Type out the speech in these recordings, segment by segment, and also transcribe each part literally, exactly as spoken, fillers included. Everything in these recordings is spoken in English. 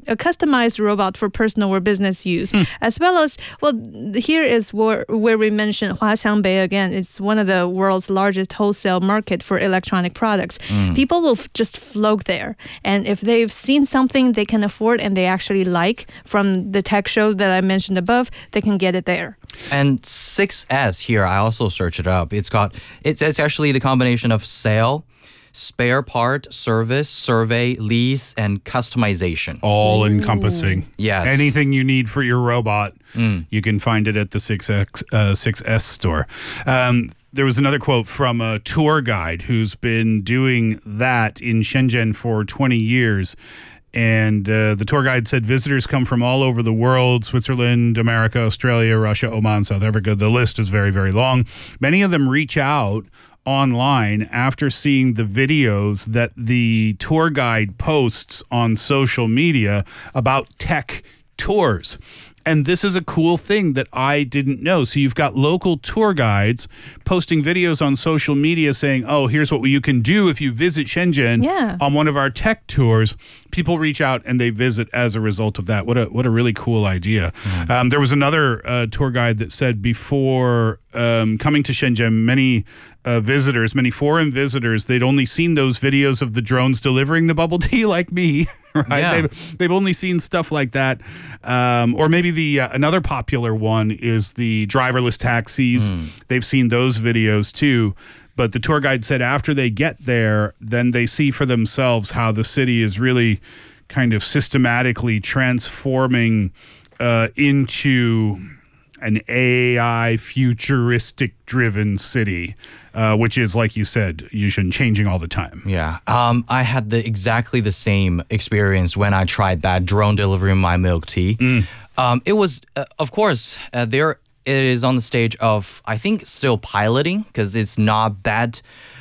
a customized robot for personal or business use, mm. as well as, well, here is where, where we mentioned Huaqiangbei again. It's one of the world's largest wholesale market for electronic products. Mm. People will f- just float there. And if they've seen something they can afford and they actually like from the tech show that I mentioned above, they can get it there. And six S here, I also searched it up. It's got, it's, it's actually the combination of sale, spare part, service, survey, lease, and customization. All encompassing. Yes. Anything you need for your robot, mm. you can find it at the six X, uh, six S store. Um, there was another quote from a tour guide who's been doing that in Shenzhen for twenty years. And uh, the tour guide said visitors come from all over the world, Switzerland, America, Australia, Russia, Oman, South Africa. The list is very, very long. Many of them reach out online after seeing the videos that the tour guide posts on social media about tech tours. And this is a cool thing that I didn't know. So you've got local tour guides posting videos on social media saying, oh, here's what you can do if you visit Shenzhen yeah. on one of our tech tours. People reach out and they visit as a result of that. What a what a really cool idea. Mm. Um, there was another uh, tour guide that said before um, coming to Shenzhen, many uh, visitors, many foreign visitors, they'd only seen those videos of the drones delivering the bubble tea like me. Right? Yeah. They've, they've only seen stuff like that. Um, or maybe the uh, another popular one is the driverless taxis. Mm. They've seen those videos too. But the tour guide said after they get there, then they see for themselves how the city is really kind of systematically transforming uh, into an A I futuristic driven city, uh, which is, like you said, Yushin, changing all the time. Yeah. Um, I had the exactly the same experience when I tried that drone delivering my milk tea. Mm. Um, it was, uh, of course, uh, there it is on the stage of, I think, still piloting, because it's not that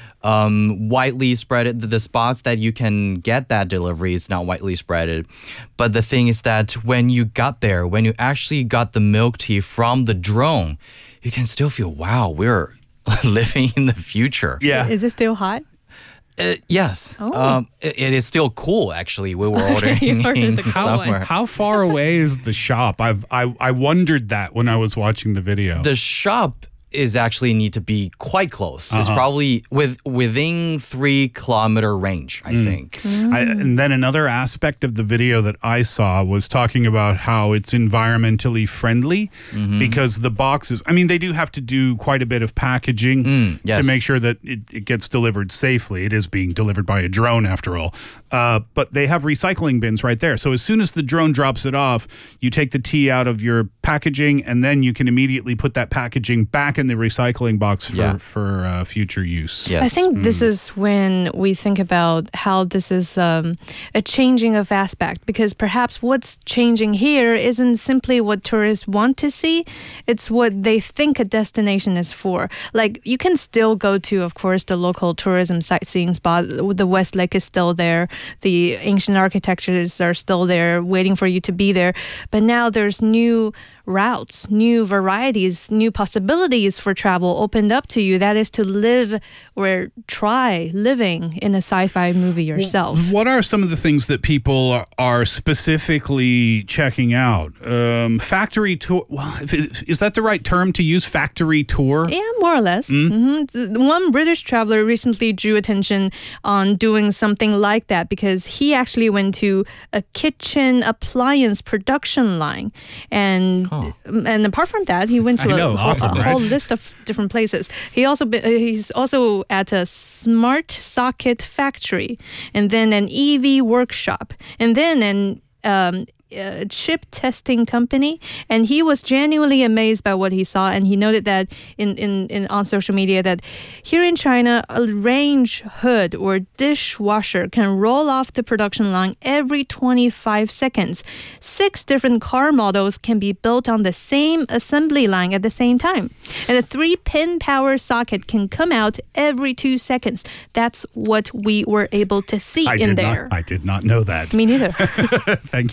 um, widely spread. The, the spots that you can get that delivery is not widely spread. But the thing is that when you got there, when you actually got the milk tea from the drone, you can still feel, wow, we're living in the future. Yeah. Is it still hot? Uh, yes. Oh. Um, it, it is still cool, actually. We were ordering ordered the cool somewhere. one. How far away is the shop? I've I I wondered that when I was watching the video. The shop is actually need to be quite close. Uh-huh. It's probably with within three kilometer range, I mm. think. Mm. I, and then another aspect of the video that I saw was talking about how it's environmentally friendly mm-hmm. because the boxes, I mean, they do have to do quite a bit of packaging mm, yes. to make sure that it, it gets delivered safely. It is being delivered by a drone after all. Uh, but they have recycling bins right there. So as soon as the drone drops it off, you take the tea out of your packaging and then you can immediately put that packaging back in the recycling box for, yeah. for uh, future use. Yes. I think Mm. this is when we think about how this is um, a changing of aspect, because perhaps what's changing here isn't simply what tourists want to see, it's what they think a destination is for. Like, you can still go to, of course, the local tourism sightseeing spot. The West Lake is still there. The ancient architectures are still there, waiting for you to be there. But now there's new routes, new varieties, new possibilities for travel opened up to you. That is to live or try living in a sci-fi movie yourself. Well, what are some of the things that people are specifically checking out? Um, factory tour. Well, is that the right term to use? Factory tour? Yeah, more or less. Mm? Mm-hmm. One British traveler recently drew attention on doing something like that because he actually went to a kitchen appliance production line. And oh. and apart from that, he went to a, know, whole, awesome, a right? whole list of different places. He also be, he's also at a smart socket factory, and then an E V workshop, and then an um, Uh, chip testing company, and he was genuinely amazed by what he saw. And he noted that in, in, in on social media that here in China, a range hood or dishwasher can roll off the production line every twenty-five seconds. Six different car models can be built on the same assembly line at the same time, and a three-pin power socket can come out every two seconds. That's what we were able to see I in did there. Not, I did not know that. Me neither. Thank you to that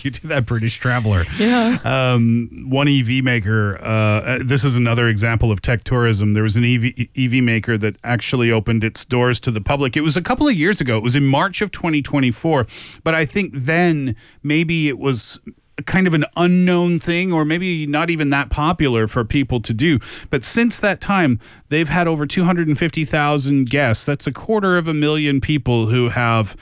British Traveler. Yeah. Um, one E V maker, uh, this is another example of tech tourism. There was an E V, E V maker that actually opened its doors to the public. It was a couple of years ago. It was in March of twenty twenty-four. But I think then maybe it was kind of an unknown thing, or maybe not even that popular for people to do. But since that time, they've had over two hundred fifty thousand guests. That's a quarter of a million people who have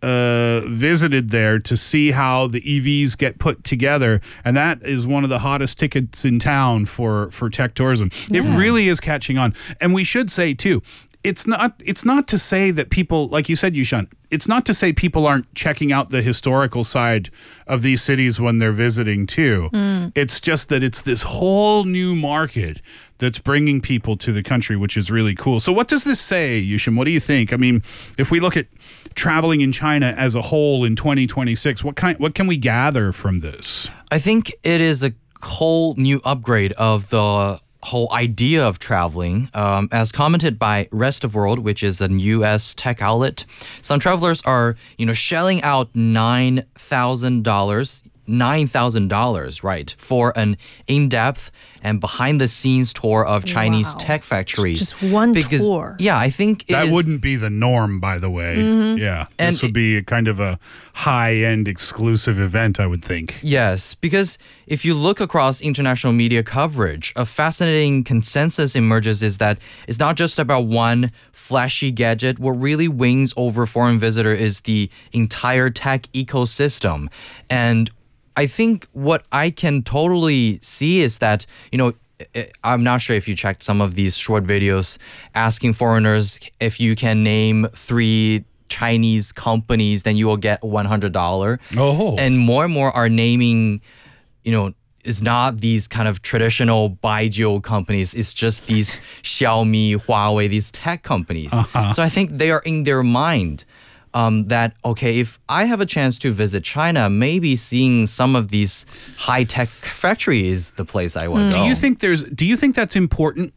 uh, visited there to see how the E Vs get put together. And that is one of the hottest tickets in town for, for tech tourism. Yeah. It really is catching on. And we should say, too, It's not It's not to say that people, like you said, Yushan, it's not to say people aren't checking out the historical side of these cities when they're visiting too. Mm. It's just that it's this whole new market that's bringing people to the country, which is really cool. So what does this say, Yushan? What do you think? I mean, if we look at traveling in China as a whole in twenty twenty-six, what kind, what can we gather from this? I think it is a whole new upgrade of the whole idea of traveling. Um, as commented by Rest of World, which is a U S tech outlet, some travelers are, you know, shelling out nine thousand dollars nine thousand dollars, right, for an in-depth and behind-the-scenes tour of Chinese Wow. tech factories. Just one because, tour. Yeah, I think it That is- wouldn't be the norm, by the way. Mm-hmm. Yeah. And this would be a kind of a high-end exclusive event, I would think. Yes, because if you look across international media coverage, a fascinating consensus emerges is that it's not just about one flashy gadget. What really wins over foreign visitor is the entire tech ecosystem. And I think what I can totally see is that, you know, I- I'm not sure if you checked some of these short videos asking foreigners if you can name three Chinese companies, then you will get one hundred dollars. Oh. And more and more are naming, you know, it's not these kind of traditional Baijiu companies. It's just these Xiaomi, Huawei, these tech companies. Uh-huh. So I think they are in their mind um, that, okay, if I have a chance to visit China, maybe seeing some of these high-tech factories is the place I want to go. Do you think there's do you think that's important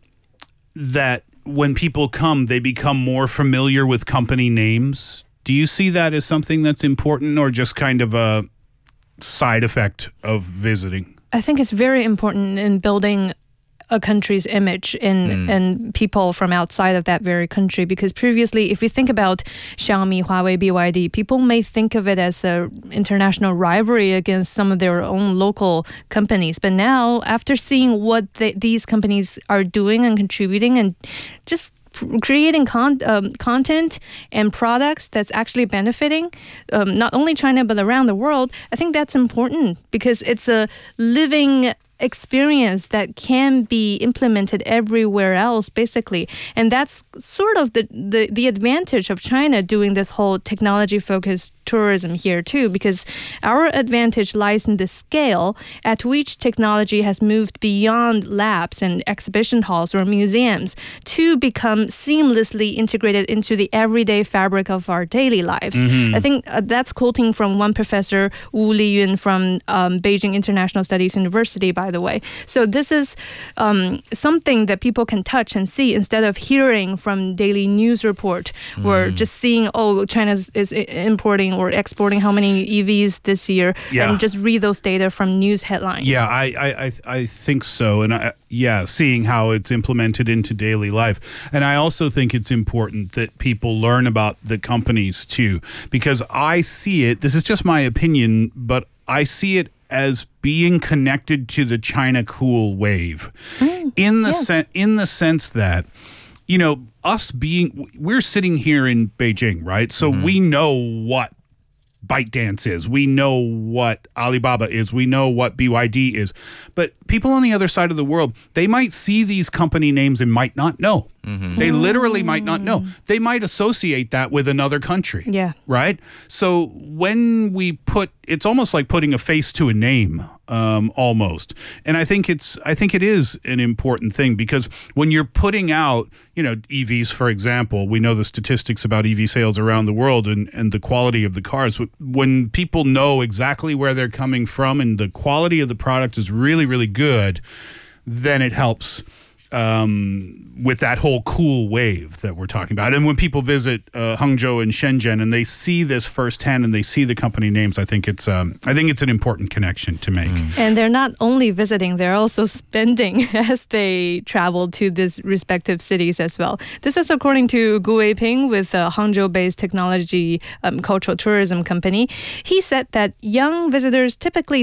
that when people come they become more familiar with company names? Do you see that as something that's important, or just kind of a side effect of visiting? I think it's very important in building a country's image in Mm. and people from outside of that very country, because previously, if you think about Xiaomi, Huawei, B Y D, people may think of it as a international rivalry against some of their own local companies. But now, after seeing what they, these companies are doing and contributing, and just creating con- um, content and products that's actually benefiting um, not only China but around the world, I think that's important, because it's a living experience that can be implemented everywhere else, basically. And that's sort of the, the, the advantage of China doing this whole technology-focused tourism here too, because our advantage lies in the scale at which technology has moved beyond labs and exhibition halls or museums to become seamlessly integrated into the everyday fabric of our daily lives. Mm-hmm. I think uh, that's quoting from one professor, Wu Liyun from um, Beijing International Studies University, by the way. So this is um, something that people can touch and see instead of hearing from daily news report mm. or just seeing, oh, China is importing or exporting how many E Vs this year, yeah. and just read those data from news headlines. Yeah, I I, I, I think so. And I, yeah, seeing how it's implemented into daily life. And I also think it's important that people learn about the companies too, because I see it, this is just my opinion, but I see it as being connected to the China cool wave mm, in the yeah. sen- in the sense that, you know, us being, we're sitting here in Beijing, right? So mm-hmm. we know what ByteDance is. We know what Alibaba is. We know what B Y D is. But people on the other side of the world, they might see these company names and might not know. Mm-hmm. They literally might not know. They might associate that with another country. Yeah. Right? So when we put, it's almost like putting a face to a name, um, almost. And I think it's, I think it is an important thing, because when you're putting out, you know, E Vs, for example, we know the statistics about E V sales around the world and, and the quality of the cars. When people know exactly where they're coming from and the quality of the product is really, really good, then it helps um, with that whole cool wave that we're talking about. And when people visit uh, Hangzhou and Shenzhen and they see this firsthand and they see the company names, I think it's um, I think it's an important connection to make. Mm. And they're not only visiting, they're also spending as they travel to these respective cities as well. This is according to Gu Weiping with a Hangzhou-based technology um, cultural tourism company. He said that young visitors typically